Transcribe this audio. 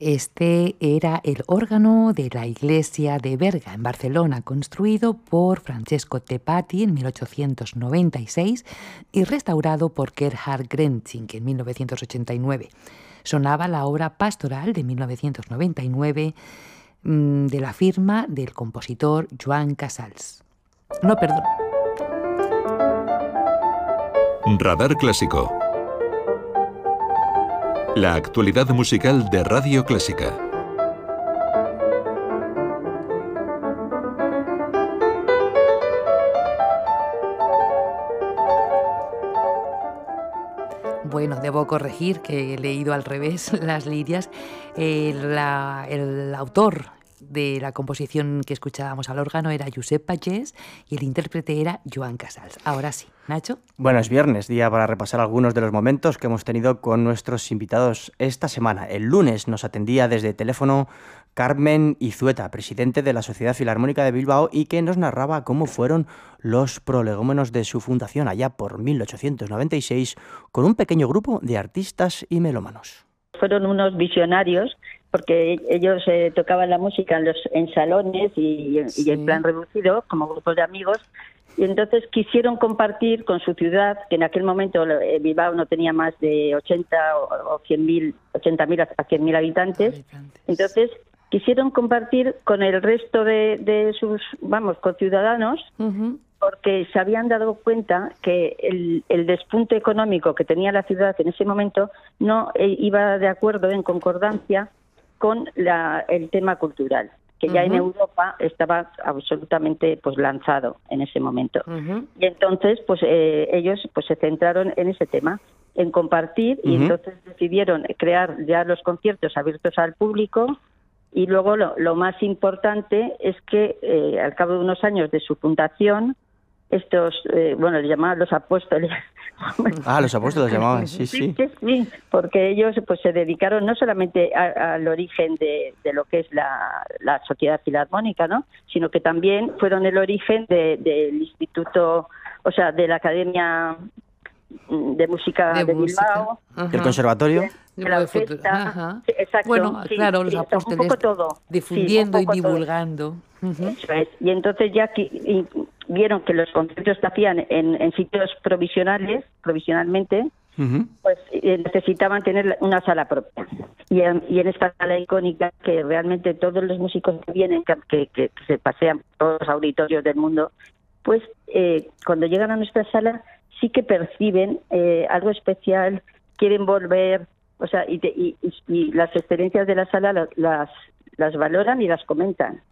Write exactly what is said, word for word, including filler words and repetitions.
Este era el órgano de la iglesia de Berga, en Barcelona, construido por Francesco Tepati en mil ochocientos noventa y seis y restaurado por Gerhard Grenzing en mil novecientos ochenta y nueve. Sonaba la obra pastoral de mil novecientos noventa y nueve mmm, de la firma del compositor Joan Casals. No, perdón. Radar Clásico. La actualidad musical de Radio Clásica. Bueno, debo corregir que he leído al revés las lirias. Eh, la, el autor de la composición que escuchábamos al órgano era Josep Pagès y el intérprete era Joan Casals. Ahora sí, Nacho. Bueno, es viernes, día para repasar algunos de los momentos que hemos tenido con nuestros invitados esta semana. El lunes nos atendía desde teléfono Carmen Izueta, presidente de la Sociedad Filarmónica de Bilbao, y que nos narraba cómo fueron los prolegómenos de su fundación allá por mil ochocientos noventa y seis con un pequeño grupo de artistas y melómanos. Fueron unos visionarios porque ellos eh, tocaban la música en, los, en salones y, sí. y en plan reducido, como grupos de amigos, y entonces quisieron compartir con su ciudad, que en aquel momento eh, Bilbao no tenía más de ochenta o cien mil, ochenta mil a cien mil habitantes, habitantes, entonces quisieron compartir con el resto de, de sus, vamos, conciudadanos, uh-huh. porque se habían dado cuenta que el, el despunte económico que tenía la ciudad en ese momento no eh, iba de acuerdo, en concordancia con la, el tema cultural, que ya uh-huh. en Europa estaba absolutamente pues lanzado en ese momento. Uh-huh. Y entonces pues eh, ellos pues se centraron en ese tema, en compartir, uh-huh. y entonces decidieron crear ya los conciertos abiertos al público. Y luego lo, lo más importante es que eh, al cabo de unos años de su fundación, estos, eh, bueno, les llamaban los apóstoles. Ah, los apóstoles llamaban, sí, sí. Sí, sí, porque ellos pues se dedicaron no solamente a, al origen de, de lo que es la, la Sociedad Filarmónica, ¿no?, sino que también fueron el origen de, del Instituto, o sea, de la Academia de Música de, de Bilbao. ¿Del Conservatorio? De la orquesta. Ajá. Sí, exacto. Bueno, sí, claro, los sí, apóstoles un poco todo. difundiendo sí, un poco y divulgando. Uh-huh. Eso es. Y entonces ya que y vieron que los conciertos se hacían en, en sitios provisionales, provisionalmente, uh-huh. pues eh, necesitaban tener una sala propia. Y en, y en esta sala icónica, que realmente todos los músicos que vienen, que, que, que se pasean por todos los auditorios del mundo, pues eh, cuando llegan a nuestra sala sí que perciben eh, algo especial, quieren volver, o sea, y, te, y, y las experiencias de la sala las, las las valoran y las comentan.